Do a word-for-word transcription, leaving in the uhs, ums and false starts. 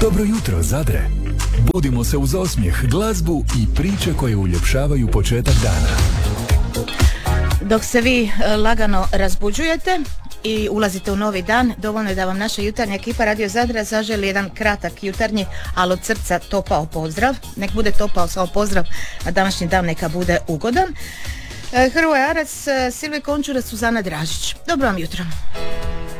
Dobro jutro, Zadre. Budimo se uz osmijeh, glazbu i priče koje uljepšavaju početak dana. Dok se vi e, lagano razbuđujete i ulazite u novi dan, dovoljno je da vam naša jutarnja ekipa Radio Zadra zaželi jedan kratak jutarnji, ali od srca topao pozdrav. Nek bude topao samo pozdrav, a današnji dan neka bude ugodan. E, Hrvoje Arac, Silvije Končura, Suzana Dražić. Dobro vam jutro.